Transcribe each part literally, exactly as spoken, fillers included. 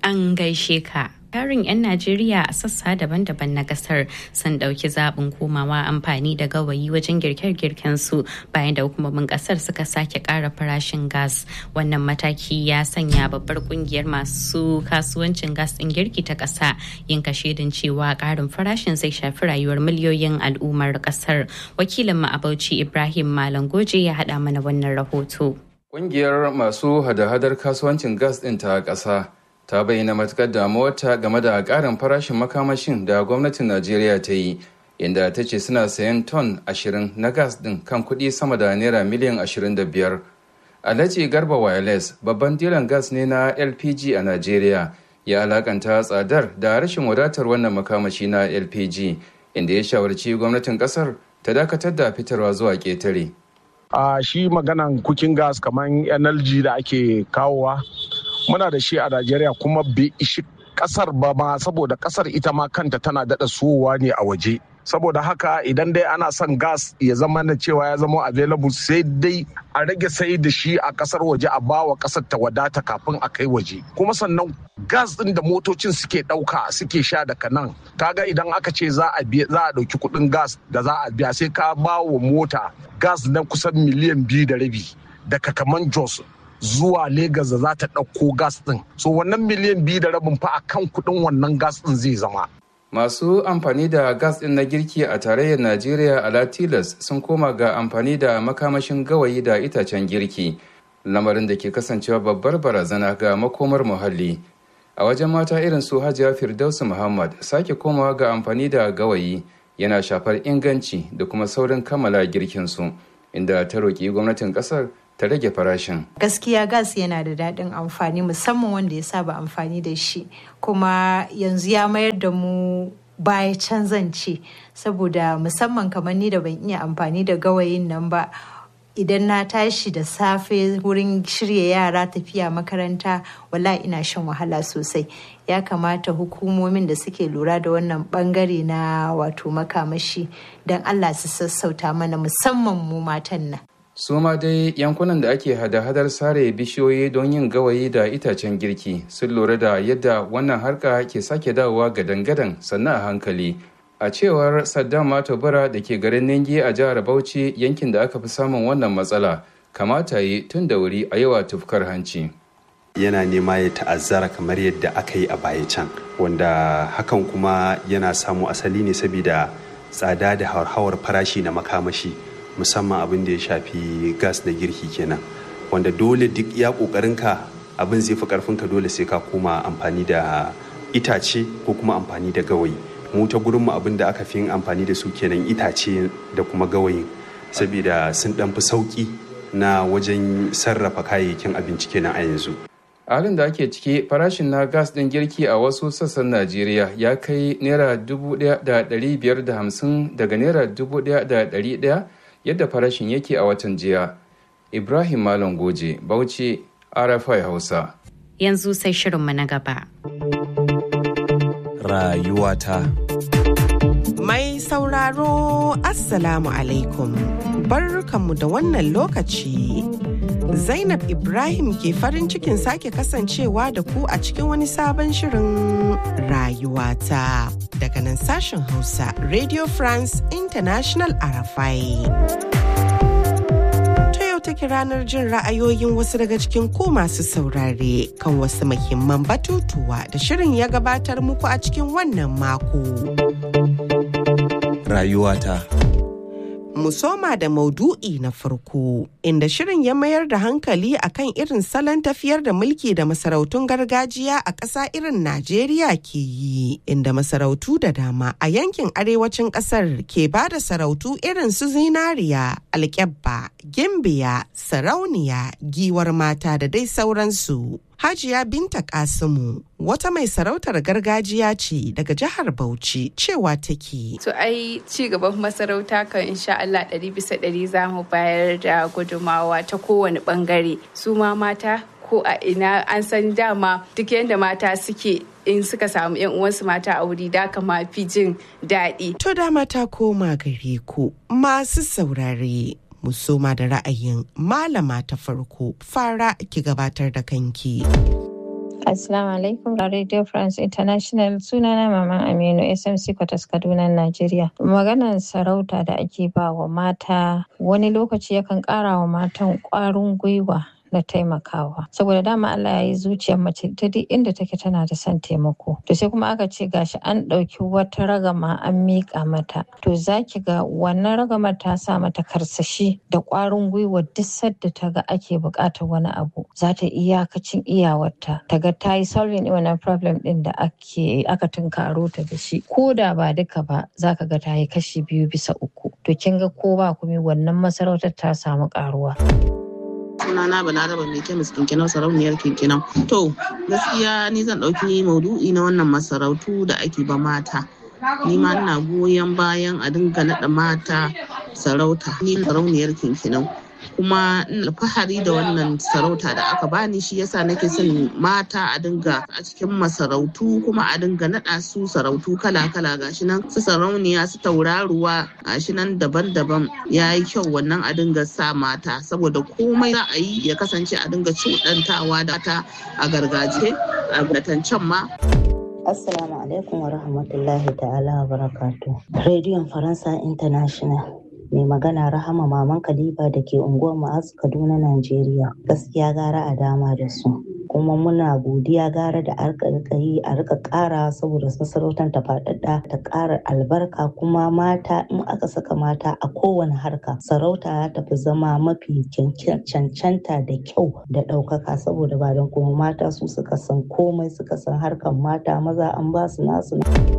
An gaishe ka. Tarin 'yan Najeriya a sassa daban-daban na kasar sun ɗauki zaɓin komawa amfani da gawayi wajen girke-girken su bayan da hukumomin kasar suka sake ƙara farashin gas. Wannan mataki ya sanya babbar kungiyar masu kasuwancin gas ɗin girki ta ƙasa yin kashedin cewa ƙarin farashin zai shafi rayuwar miliyoyin al'ummar ƙasar. Wakilin mu a Bauchi Ibrahim Malam Goje ya haɗa mana wannan rahoto. Kungiyar masu hada-hadar kasuwancin gas ɗin ta ƙasa ta bayyana matukar damuwarta game da ƙarin farashin makamashin da gwamnatin Najeriya ta yi, inda ta ce suna sayan ton ashirin na gas ɗin kan kuɗi sama da naira miliyan ashirin da biyar. Alhaji Garba Wireless, babban dilan gas ne na L P G a Najeriya, ya alakanta tsadar da rashin wadatar wannan makamashi na L P G, inda ya shawarci gwamnatin ƙasar ta dakatar da fitarwa zuwa ƙetare. A uh, shi maganan cooking gas kamar N L G da ake kawowa muna da shi a Najeriya kuma bai ishi kasar ba ma, saboda kasar ita ma kanta tana daɗa sowa ne a waje. Saboda haka idan dai ana son gas ya zama na cewa ya zama available, sai dai a rage sai da shi a kasar waje a bawa kasar ta wadata kafin a kai waje. Kuma sannan gas ɗin da motocin suke ɗauka suke sha daga nan, kaga idan aka ce za a biya za a ɗauki kuɗin gas da za a biya, sai ka ba wa mota gas na kusan miliyan biyu da rabi daga kaman Jos zuwa Legas da za ta ɗauko gas ɗin. So wannan miliyan biyu da rabin fa a kan kuɗin wannan gas ɗin zai zama. Masu amfani da gas ɗin na girki a tarayyar Najeriya a Latilas sun koma ga amfani da makamashin gawayi da itacen girki, lamarin da ke kasancewa babbar barazana ga makomar muhalli. A wajen mata irin su Hajiya Firdausu Muhammad, sake komawa ga amfani da gawayi yana shafar inganci da kuma saurin kammala girkinsu, inda ta roƙi gwamnatin ƙasar ta rage farashin. Gaskiya gas yana da daɗin amfani, musamman wanda ya saba amfani da shi, kuma yanzu ya mayar da mu baya can zance, saboda musamman kamar ni da ban iya amfani da gawayin nan ba, idan na tashi da safe wurin shirya yara tafiya makaranta, wala ina shan wahala sosai. Ya kamata hukumomin da suke lura da wannan bangare na wato makamashi don Allah su sassauta mana, musamman mu matan nan. Su ma dai yankunan da ake hada-hadar sare bishiyoyi don yin gawayi da itacen girki sun lura da yadda wannan harka ke sake dawowa gadan-gadan sannan a hankali. A cewar Saddam Matobara da ke garin Ningi a jihar Bauchi, yankin da aka fi samun wannan matsala, kamata yi tun da wuri a yawa tufkar hanci. Yana nema ya ta'azzara kamar yadda aka yi a baya can, wanda hakan kuma yana samu asali ne saboda tsada da hauhawar farashi na makamashi, musamman abin da ya shafi gas na girki kenan, wanda dole duk ya kokarinka abin zai fi karfinka, dole sai ka koma amfani da itace ko kuma amfani da gawayi. Mu ta gurinmu abin da aka fi yin amfani da su kenan itace da kuma gawayin, saboda sun dan fi sauki na wajen sarrafa kayayyakin abinci kenan a yanzu. Halin da ake ciki, farashin na gas ɗin girki a wasu sassan Najeriya ya kai naira dubu ɗaya da ɗari biyar da hamsin daga naira dubu ɗaya da ɗari ɗaya yadda farashin yake a watan jiya. Ibrahim Malam Goje, Bauchi, R F I Hausa. Yanzu sai shirinmu na gaba. Rayuwata. Mai sauraro, Assalamu alaikum. Barkanmu da wannan lokaci. Zainab Ibrahim ke farin cikin sake kasancewa da ku a cikin wani sabon shirin Rayuwata daga nan sashen Hausa Radio France International R F I. Ta yau take ranar jin ra'ayoyin wasu daga cikin ku masu saurare kan wasu muhimman batutuwa da shirin ya gabatar muku a cikin wannan mako. Rayuwata. Mu soma da maudu'i na farko, inda shirin ya mayar da hankali akan irin salon tafiyar da mulki da masarautun gargajiya a ƙasa irin Najeriya ke yi, inda masarautu da dama a yankin arewacin ƙasar ke ba da sarautu irin su zinariya, alƙyabba, gimbiya, sarauniya, giwar mata da dai sauransu. Hajiya Binta Kasimu, wata mai sarautar gargajiya ce daga jihar Bauchi, cewa take. To ai ci gaban masarauta kan insha Allah ɗari bisa ɗari za mu bayar da gudumawa ta kowane ɓangare. Su ma mata ko a ina an san dama duk yadda mata suke in suka samu yan uwansu mata a wuri da kama fi jin daɗi. To da mata koma gare ku masu saurare. Mu soma da ra'ayin malama ta farko, fara ki gabatar da kanki. Assalamu alaikum Radio France International, sunana Maman Aminu S M C Kwatas Kaduna Najeriya. Maganar sarauta da ake ba wa mata wani lokaci yakan ƙara wa matan ƙwarin gwiwa na taimakawa, saboda dama Allah ya yi zuciyar mace ta duk inda take tana da son taimako. To sai kuma aka ce gashi an ɗauki wata ragama an miƙa mata, to zaki ga wannan ragamar ta sa mata karsashi da ƙwarin gwiwa duk sadda ta ga ake buƙatar wani abu za ta iyakacin iyawarta ta ga ta yi solving wannan problem ɗin da ake aka tunkaro ta da shi, ko da ba duka ba za ka ga ta yi kashi biyu bisa uku. To kin ga ko ba kuma wannan masarautar ta samu ƙaruwa. Sunana Balaraba mai kemis kinkinau sarauniyar kinkinau. To gaskiya ni zan ɗauki maudu'i na wannan masarautu da ake ba mata. Ni ma ina goyon bayan a dinga naɗa mata sarauta. Ni sarauniyar kinkinau. Kuma ina alfahari da wannan sarauta da aka bani, shi yasa nake son mata a dinga a cikin masarautu, kuma a dinga naɗa su sarautu kala-kala. Gashi nan su sarauniya, su tauraruwa, gashi nan daban-daban. Ya yi kyau wannan a dinga sa mata, saboda komai za a yi ya kasance a dinga cuɗantawa da ta a gargajiya a gatancen ma. Assalamu alaikum wa rahmatullahi ta'ala wa barakatuh. Rediyon Faransa International. Mai magana Rahama Maman Kaliba da ke unguwar Ma'azu Kaduna, Najeriya. Gaskiya gara a dama da su. Kuma muna godiya gara da arka yi a rika ƙara, saboda masarautar ta faɗaɗa ta ƙara albarka, kuma mata in aka saka mata a kowane harka sarauta ta fi zama mafi cancanta da kyau da ɗaukaka, saboda ba don kuma mata su suka san komai, suka san harkan mata, maza an ba su nasu.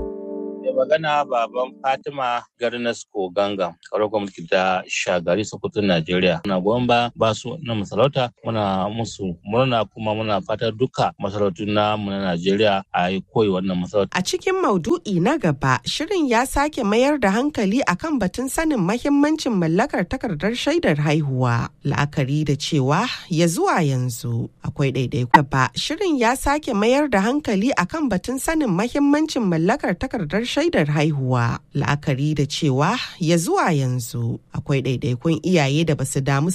Mai magana baban Fatima Garnasko Ganga, ƙarar gwamnati ta Shagari Sokoto, Najeriya. Muna goyon ba ba su na masarauta, muna musu murna, kuma muna fatar duka masarautu na mu na Najeriya a yi koyi wannan masarauta. A cikin maudu'i na gaba, shirin ya sake mayar da hankali akan batun sanin mahimmancin mallakar takardar shaidar haihuwa. La'akari da cewa ya zuwa yanzu akwai ɗaiɗaiku. Gaba, shirin ya sake mayar da hankali akan batun sanin mahimmancin mallakar takardar shaidar haihuwa, la'akari da cewa ya zuwa yanzu akwai ɗaiɗaikun iyaye da basu damu